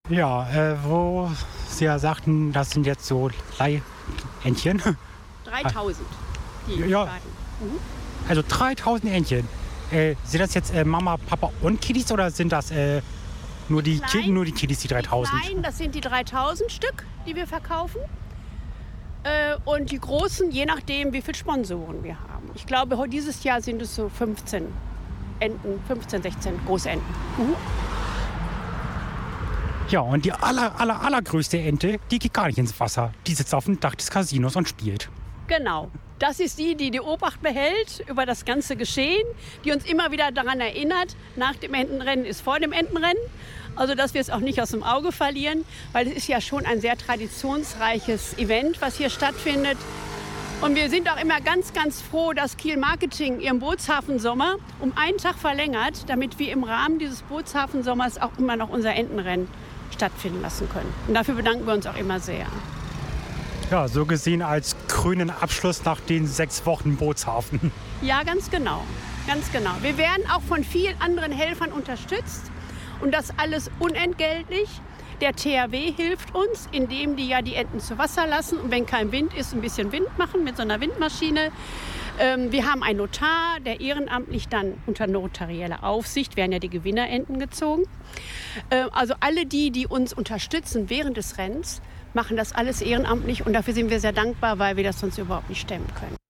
Ja, wo Sie ja sagten, das sind jetzt so Leihentchen. 3000. Die Ja. Spaten. Mhm. Also 3000 Entchen. Sind das jetzt Mama, Papa und Kiddies oder sind das nur die Kiddies, die 3000? Nein, das sind die 3000 Stück, die wir verkaufen. Und die großen, je nachdem, wie viele Sponsoren wir haben. Ich glaube, dieses Jahr sind es so 15 Enten, 15, 16 Großenten. Mhm. Ja, und die allergrößte Ente, die geht gar nicht ins Wasser. Die sitzt auf dem Dach des Casinos und spielt. Genau. Das ist die Obacht behält über das ganze Geschehen, die uns immer wieder daran erinnert, nach dem Entenrennen ist vor dem Entenrennen. Also, dass wir es auch nicht aus dem Auge verlieren, weil es ist ja schon ein sehr traditionsreiches Event, was hier stattfindet. Und wir sind auch immer ganz, ganz froh, dass Kiel Marketing ihren Bootshafensommer um einen Tag verlängert, damit wir im Rahmen dieses Bootshafensommers auch immer noch unser Entenrennen stattfinden lassen können. Und dafür bedanken wir uns auch immer sehr. Ja, so gesehen als grünen Abschluss nach den 6 Wochen Bootshafen. Ja, ganz genau. Ganz genau. Wir werden auch von vielen anderen Helfern unterstützt und das alles unentgeltlich. Der THW hilft uns, indem die ja die Enten zu Wasser lassen und wenn kein Wind ist, ein bisschen Wind machen mit so einer Windmaschine. Wir haben einen Notar, der ehrenamtlich dann unter notarieller Aufsicht, werden ja die Gewinnerenten gezogen. Also alle die uns unterstützen während des Rennens, machen das alles ehrenamtlich und dafür sind wir sehr dankbar, weil wir das sonst überhaupt nicht stemmen können.